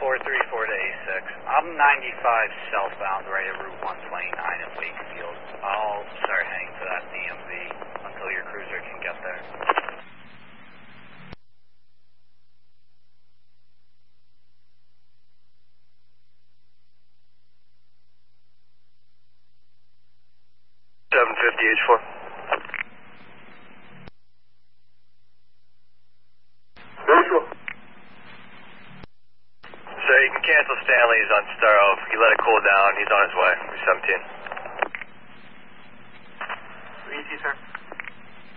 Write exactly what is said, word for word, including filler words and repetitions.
four three four to A six. I'm ninety-five southbound right at Route one twenty-nine in Wakefield. I'll start heading to that D M V until your cruiser can get there. seven fifty H four. Visual. Sir, you can cancel Stanley's on Starro. You let it cool down. He's on his way. seventeen. E T, sir.